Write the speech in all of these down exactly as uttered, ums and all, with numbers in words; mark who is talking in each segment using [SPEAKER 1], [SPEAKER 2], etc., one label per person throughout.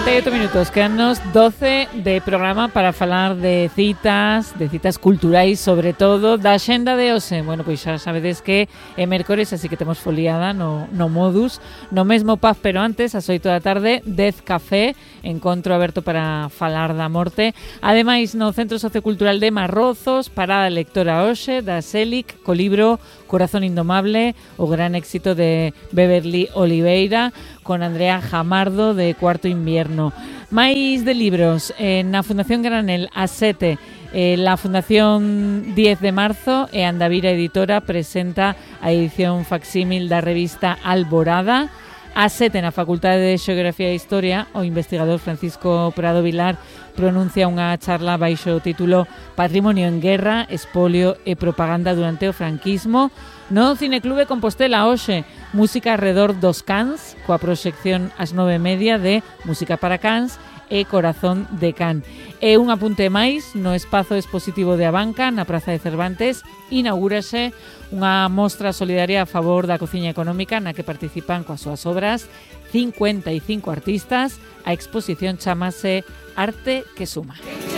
[SPEAKER 1] trinta y ocho minutos, quedannos doce de programa para falar de citas, de citas culturais, sobre todo da xenda de hoxe. Bueno, pois xa sabedes que é mércores, así que temos foliada no, no modus, no mesmo pub, pero antes, ás oito da tarde, Dez Café, encontro aberto para falar da morte. Ademais, no Centro Sociocultural de Marrozos, parada lectora hoxe, da Selic, co libro Corazón Indomable, o gran éxito de Beverly Oliveira, con Andrea Jamardo, de Cuarto Invierno. Máis de libros, eh, na Fundación Granel, a sete, eh, la Fundación diez de marzo e Andavira Editora presenta a edición facsímil da revista Alborada. A sete, na Facultade de Xeografía e Historia, o investigador Francisco Prado Vilar pronuncia unha charla baixo o título Patrimonio en Guerra, Espolio e Propaganda durante o franquismo. No Cineclube Compostela hoxe, música arredor dos cans, coa proxección ás nove e media de Música para Cans e Corazón de Can. E un apunte máis, no espazo expositivo de Abanca, na Praza de Cervantes, inaugúrase unha mostra solidaria a favor da cociña económica na que participan coas súas obras cincuenta e cinco artistas. A exposición chamase Arte que Suma.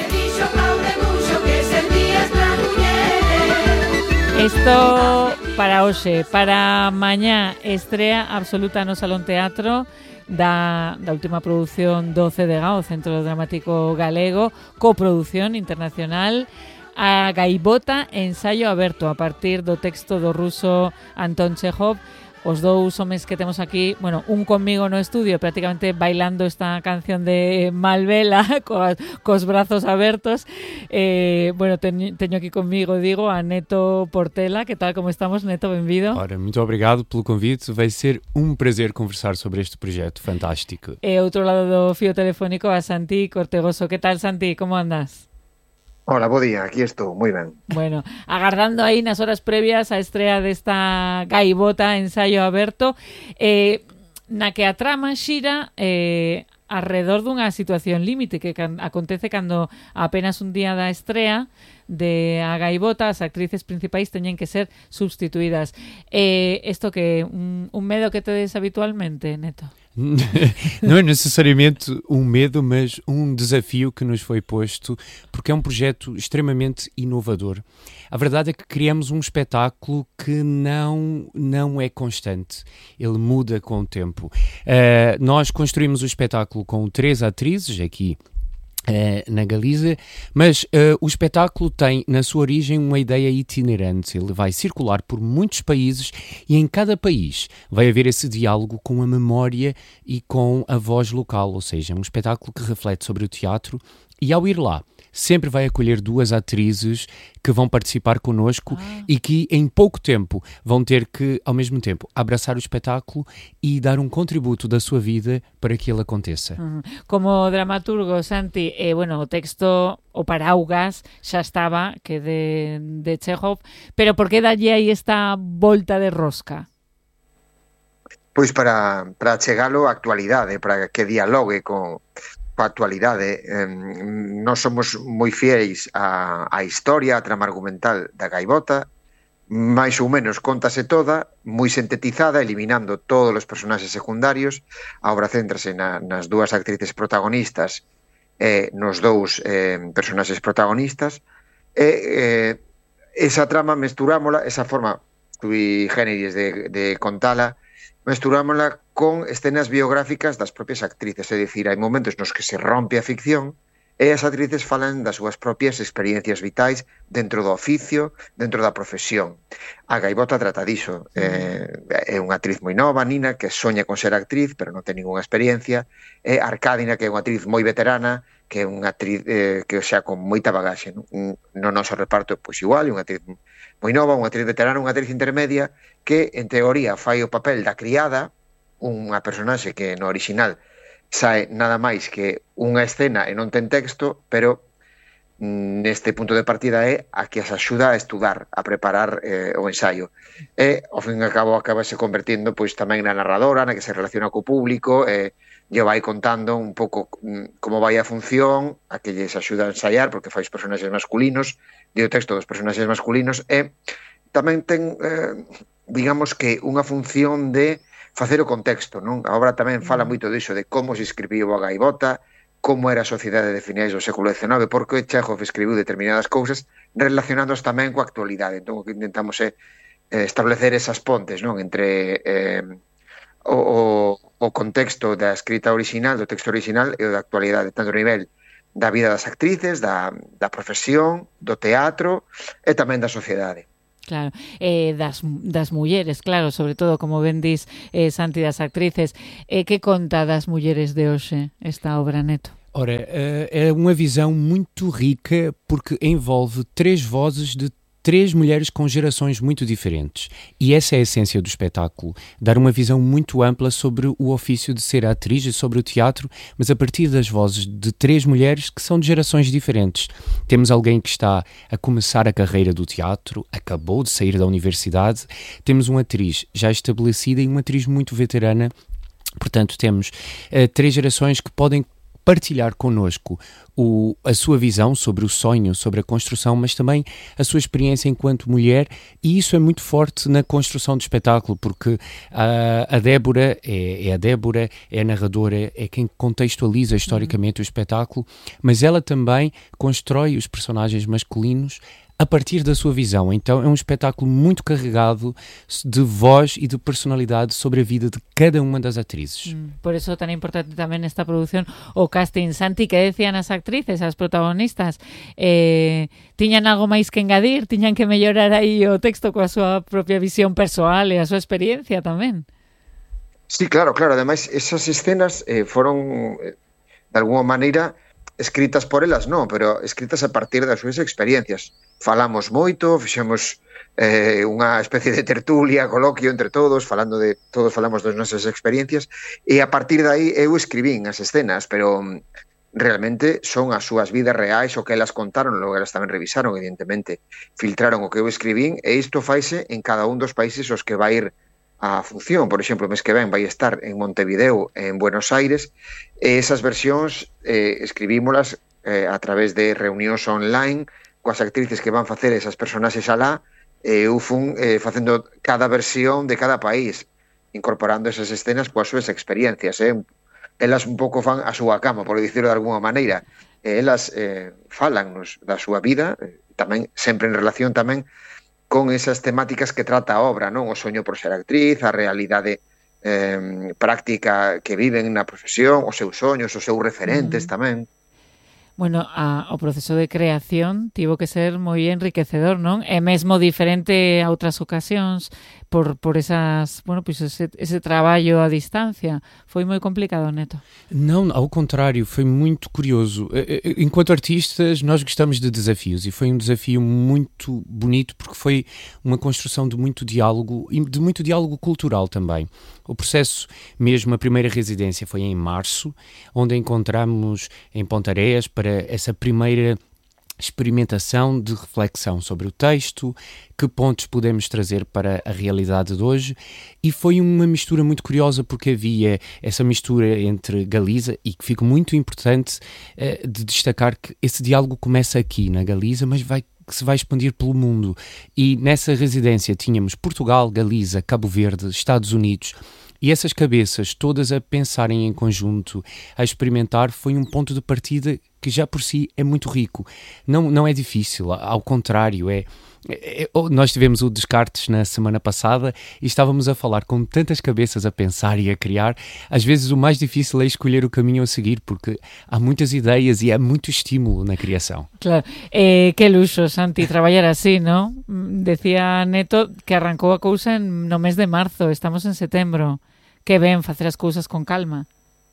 [SPEAKER 1] Isto para hoxe, para mañá estrea absoluta no Salón Teatro da, da última produción do C D G A, o Centro Dramático Galego, coproducción internacional, a Gaivota, ensaio aberto a partir do texto do ruso Anton Chekhov. Os dous homes que temos aquí, bueno, un conmigo no estudio prácticamente bailando esta canción de Malvela coas, cos brazos abertos. Eh, bueno, teño, teño aquí conmigo, digo, a Neto Portela. Que tal, como estamos, Neto? Benvido.
[SPEAKER 2] Ora, muito obrigado pelo convite. Vai ser um prazer conversar sobre este projeto fantástico.
[SPEAKER 1] E outro lado do fío telefónico a Santi Cortegoso. Que tal, Santi? Como andas?
[SPEAKER 3] Hola, bo día, aquí estou, moi ben.
[SPEAKER 1] Bueno, agardando aí nas horas previas a estrea desta Gaivota, ensaio aberto, eh, na que a trama xira eh, arredor dunha situación límite que can, acontece cando apenas un día da estrea de a Gaivota, as actrices principais teñen que ser substituídas. Eh, isto que un, un medo que tedes habitualmente, Neto?
[SPEAKER 2] Não é necessariamente um medo, mas um desafio que nos foi posto, porque é um projeto extremamente inovador. A verdade é que criamos um espetáculo que não, não é constante, ele muda com o tempo. Uh, nós construímos o espetáculo com três atrizes aqui Uh, na Galiza, mas uh, o espetáculo tem na sua origem uma ideia itinerante. Ele vai circular por muitos países e em cada país vai haver esse diálogo com a memória e com a voz local, ou seja, um espetáculo que reflete sobre o teatro e ao ir lá sempre vai acolher duas atrizes que vão participar connosco ah. e que em pouco tempo vão ter que, ao mesmo tempo, abraçar o espetáculo e dar um contributo da sua vida para que ele aconteça.
[SPEAKER 1] Uhum. Como dramaturgo, Santi, eh, bueno, o texto, o Paraugas, xa estaba, que de, de Chekhov, pero por que dalle aí esta volta de rosca?
[SPEAKER 3] Pois para, para chegalo á actualidade, para que dialogue con coa actualidade. Eh, nós somos moi fiéis á, á historia, á trama argumental da Gaivota, máis ou menos contase toda, moi sintetizada, eliminando todos os personaxes secundarios. A obra céntrase na, nas dúas actrices protagonistas e eh, nos dous eh, personaxes protagonistas, e eh, esa trama mesturámola, esa forma sui generis de, de contala, mesturámola con escenas biográficas das propias actrices, é dicir, hai momentos nos que se rompe a ficción e as actrices falan das súas propias experiencias vitais dentro do oficio, dentro da profesión. A Gaivota trata diso. Eh, é unha actriz moi nova, Nina, que soña con ser actriz, pero non ten ninguna experiencia, e Arcádina, que é unha actriz moi veterana, que é unha actriz eh, que xa con moita bagaxe. No, no noso reparto, pois igual, unha actriz moi nova, unha actriz veterana, unha actriz intermedia, que en teoría fai o papel da criada, unha personaxe que no original sae nada máis que unha escena e non ten texto, pero neste punto de partida é a que as axuda a estudar, a preparar eh, o ensaio. E, ao fin e ao cabo, acaba se convertindo pois tamén na narradora, na que se relaciona co público, e lle vai contando un pouco como vai a función, a que lles axuda a ensaiar, porque fai os personaxes masculinos, e o texto dos personaxes masculinos, e tamén ten, eh, digamos que, unha función de facer o contexto, non? A obra tamén fala moito diso, de como se escribiu a gaivota, como era a sociedade de finais do século dezenove, porque Chekhov escribiu determinadas cousas relacionadas tamén coa actualidade. Entón, o que intentamos é eh, establecer esas pontes, non? Entre eh, o, o contexto da escrita original, do texto original, e o da actualidade, tanto a nivel da vida das actrices, da, da profesión, do teatro e tamén da sociedade.
[SPEAKER 1] Claro, eh, das, das mulleres, claro, sobre todo, como ben dis, eh, Santi, das actrices. Eh, que conta das mulleres de hoxe esta obra, Neto?
[SPEAKER 2] Ora, é uma visão muito rica porque envolve três vozes de três mulheres com gerações muito diferentes. E essa é a essência do espetáculo, dar uma visão muito ampla sobre o ofício de ser atriz e sobre o teatro, mas a partir das vozes de três mulheres que são de gerações diferentes. Temos alguém que está a começar a carreira do teatro, acabou de sair da universidade, temos uma atriz já estabelecida e uma atriz muito veterana. Portanto, temos uh, três gerações que podem partilhar connosco o, a sua visão sobre o sonho, sobre a construção, mas também a sua experiência enquanto mulher, e isso é muito forte na construção do espetáculo, porque a, a Débora é, é a Débora, é a narradora, é quem contextualiza historicamente uhum. o espetáculo, mas ela também constrói os personagens masculinos a partir da sua visão. Então é um espetáculo muito carregado de voz e de personalidade sobre a vida de cada uma das atrizes.
[SPEAKER 1] Mm, por eso tan importante tamén nesta produción o casting. Santi, que decían as actrices, as protagonistas? Eh, tiñan algo máis que engadir? Tiñan que mellorar aí o texto coa súa propia visión persoal e a súa experiencia tamén?
[SPEAKER 3] Sí, claro, claro. Ademais, esas escenas eh, foron, eh, de alguma maneira, escritas por elas, non, pero escritas a partir das súas experiencias. Falamos moito, fixemos eh, unha especie de tertulia, coloquio entre todos, falando de todos falamos das nosas experiencias, e a partir de aí eu escribín as escenas, pero realmente son as súas vidas reais o que elas contaron, logo elas tamén revisaron, evidentemente, filtraron o que eu escribín, e isto faise en cada un dos países os que vai ir a función. Por exemplo, o mes que ven vai estar en Montevideo, en Buenos Aires, e esas versións eh, escribímolas eh, a través de reunións online coas actrices que van facer esas personaxes alá, e eu fun eh, facendo cada versión de cada país, incorporando esas escenas coas súas experiencias. Eh? Elas un pouco fan a súa cama, por dicirlo de alguma maneira. E elas eh, falannos da súa vida, eh, tamén sempre en relación tamén con esas temáticas que trata a obra, non? O soño por ser actriz, a realidade eh, práctica que viven na profesión, os seus soños, os seus referentes mm. tamén.
[SPEAKER 1] Bueno, a, o proceso de creación tivo que ser moi enriquecedor, non? E mesmo diferente a outras ocasións por, por esas, bueno, pues ese, ese traballo a distancia. Foi moi complicado, Neto?
[SPEAKER 2] Não, ao contrário, foi muito curioso. Enquanto artistas, nós gostamos de desafios e foi um desafio muito bonito porque foi uma construção de muito diálogo e de muito diálogo cultural também. O processo, mesmo a primeira residência, foi em março, onde encontramos em Pontareas para essa primeira experimentação de reflexão sobre o texto, que pontos podemos trazer para a realidade de hoje, e foi uma mistura muito curiosa porque havia essa mistura entre Galiza, e que fica muito importante uh, de destacar que esse diálogo começa aqui na Galiza, mas vai que se vai expandir pelo mundo, e nessa residência tínhamos Portugal, Galiza, Cabo Verde, Estados Unidos, e essas cabeças todas a pensarem em conjunto, a experimentar, foi um ponto de partida que já por si é muito rico. Não, não é difícil, ao contrário, é, é, é, nós tivemos o Descartes na semana passada e estávamos a falar com tantas cabeças a pensar e a criar. Às vezes o mais difícil é escolher o caminho a seguir, porque há muitas ideias e há muito estímulo na criação.
[SPEAKER 1] Claro, eh, que luxo, Santi, traballar así, ¿no? Decía Neto que arrancou a cousa no mes de marzo, estamos en setembro. Que ben facer as cousas con calma.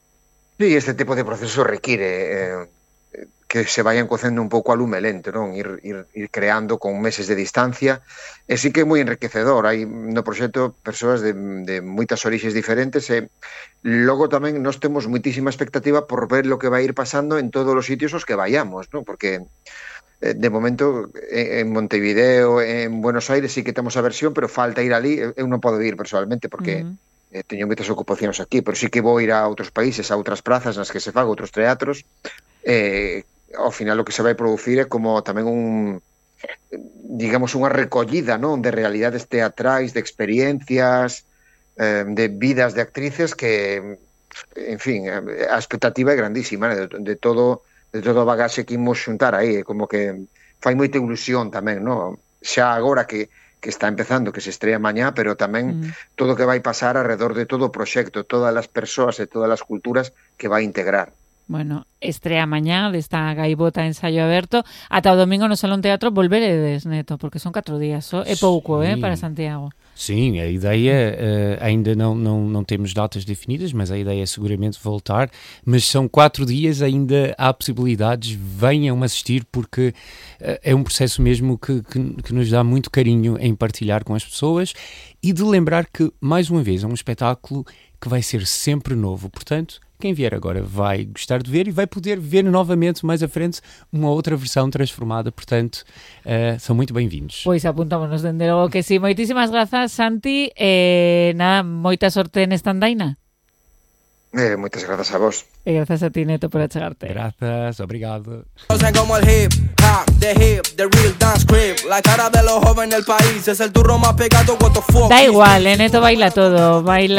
[SPEAKER 3] Sí, este tipo de proceso require eh, que se vayan cocendo un pouco a lume lento, non? Ir, ir, ir creando con meses de distancia, e sí que é moi enriquecedor. Hai no proxecto persoas de, de moitas orixes diferentes, e logo tamén nós temos moitísima expectativa por ver lo que vai ir pasando en todos os sitios os que vayamos, non? Porque eh, de momento en Montevideo, en Buenos Aires sí que temos a versión, pero falta ir ali. Eu non podo ir personalmente porque uh-huh. Eh, teño moitas ocupacións aquí, pero sí que vou ir a outros países, a outras prazas nas que se faga, outros teatros. Eh, ao final o que se vai producir é como tamén un, digamos, unha recollida, non, de realidades teatrais, de experiencias, eh, de vidas de actrices que, en fin, a expectativa é grandísima, né? de, de todo de todo o bagaxe que imos xuntar aí, como que fai moita ilusión tamén, no? Xa agora que que está empezando, que se estrea mañá, pero tamén mm. todo o que vai pasar alrededor de todo o proxecto, todas as persoas e todas as culturas que vai integrar.
[SPEAKER 1] Bueno, estrea mañá desta gaivota ensaio aberto. Ata o domingo no Salón Teatro volveredes, Neto, porque son catro días, só é pouco, eh, para Santiago.
[SPEAKER 2] Sim, a ideia, uh, ainda não, não, não temos datas definidas, mas a ideia é seguramente voltar, mas são quatro dias, ainda há possibilidades, venham assistir, porque uh, é um processo mesmo que, que, que nos dá muito carinho em partilhar com as pessoas e de lembrar que, mais uma vez, é um espetáculo que vai ser sempre novo, portanto, quem vier agora vai gostar de ver e vai poder ver novamente mais à frente uma outra versão transformada, portanto, uh, são muito bem-vindos.
[SPEAKER 1] Pois apuntámonos, dende logo que sí. Moitísimas grazas, Santi, e eh, nada, moita sorte nesta andaina.
[SPEAKER 3] Eh, moitas grazas a vos.
[SPEAKER 1] E grazas a ti, Neto, por achegarte.
[SPEAKER 2] Grazas, obrigado.
[SPEAKER 4] Como el hip hop, the hip, the real dance crib. La cara de los jóvenes del país es el turro más pegado, what the fuck.
[SPEAKER 1] Da igual, eh, Neto baila todo, baila